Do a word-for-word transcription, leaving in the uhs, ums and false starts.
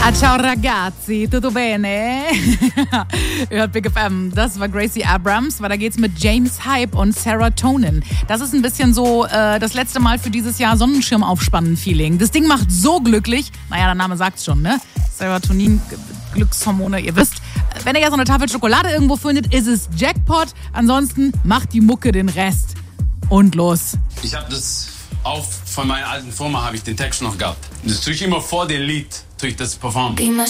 Ah, ciao ragazzi, tutto bene? Ihr hört Big F M, das war Gracie Abrams, weil da geht's mit James Hype und Serotonin. Das ist ein bisschen so äh, das letzte Mal für dieses Jahr Sonnenschirm aufspannen Feeling. Das Ding macht so glücklich, naja, der Name sagt's schon, ne? Serotonin, Glückshormone, ihr wisst. Wenn ihr ja so eine Tafel Schokolade irgendwo findet, ist es Jackpot. Ansonsten macht die Mucke den Rest. Und los. Ich habe das auch von meiner alten Firma, habe ich den Text noch gehabt. Das tue ich immer vor dem Lied, tue ich das performen.